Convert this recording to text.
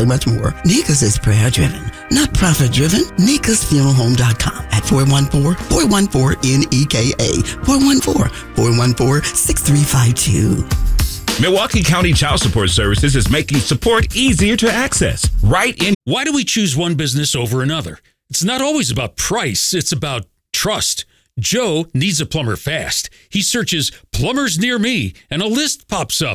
much more. Nika's is prayer-driven, not profit-driven. NikasFuneralHome.com at 414-414-NEKA, 414-414-6352. Milwaukee County Child Support Services is making support easier to access. Right in. Why do we choose one business over another? It's not always about price. It's about trust. Joe needs a plumber fast. He searches plumbers near me and a list pops up.